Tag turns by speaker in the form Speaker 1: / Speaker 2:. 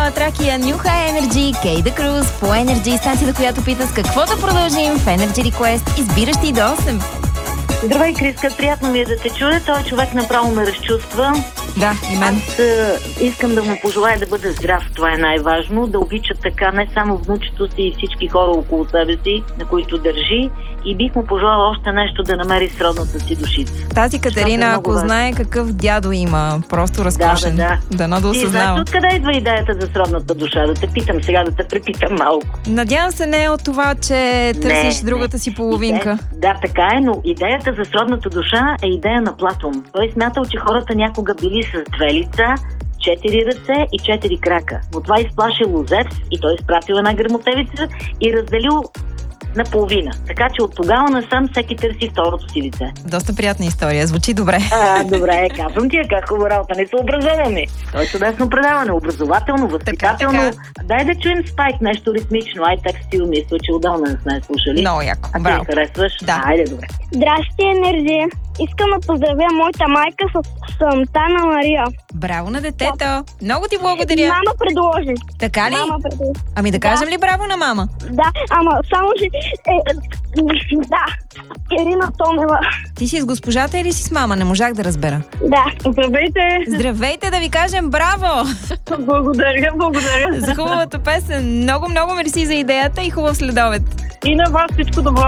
Speaker 1: на Тракия, New High Energy, Kay The Cruise по Energy, станцията, която пита с какво да продължим в Energy Request, избиращи до 8.
Speaker 2: Здравей, Криска, приятно ми е да те чуя. Той човек направо ме разчувства.
Speaker 1: Да, и мен.
Speaker 2: Аз искам да му пожелая да бъде здрав, това е най-важно, да обича така не само внучето си и всички хора около себе си, на които държи, и бих му пожелала още нещо, да намери сродната си душица.
Speaker 1: Тази Катерина, ако знае какъв дядо има, просто разкошен. Дано да осъзнава.
Speaker 2: Ти знаеш откъде идва идеята за сродната душа? Да те питам сега, да те препитам малко.
Speaker 1: Надявам се не е от това, че търсиш другата си половинка.
Speaker 2: Да, така е, но идеята за сродната душа е идея на Платон. Той смятал, че хората някога били с две лица, 4 ръце и 4 крака. Но това изплашило Зевс и той изпратил една гръмотевица и разделил наполовина. Така че от тогава насам всеки търси второто си лице.
Speaker 1: Доста приятна история, звучи добре.
Speaker 2: Добре, казвам ти, как хубава работа, не се образоваме. Това е чудесно предаване, образователно, възпитателно. Така. Дай да чуем Спайк, нещо ритмично. Ай, так стил ми че отдавна не сме слушали.
Speaker 1: Много яко,
Speaker 2: а
Speaker 1: браво.
Speaker 2: ти харесваш?
Speaker 1: Да.
Speaker 2: Айде, добре.
Speaker 3: Здрасти, Енерджи. Искам да поздравя моята майка с Сантана Мария.
Speaker 1: Браво на детето! Много ти благодаря!
Speaker 3: Мама предложи.
Speaker 1: Така ли?
Speaker 3: Мама предложи.
Speaker 1: Ами да кажем ли браво на мама?
Speaker 3: Да, ама само че... да, Ирина Томева.
Speaker 1: Ти си с госпожата или си с мама? Не можах да разбера.
Speaker 3: Да.
Speaker 4: Здравейте!
Speaker 1: Здравейте, да ви кажем браво!
Speaker 4: Благодаря.
Speaker 1: За хубавата песен. Много мерси за идеята и хубав следобед.
Speaker 4: И на вас всичко добро.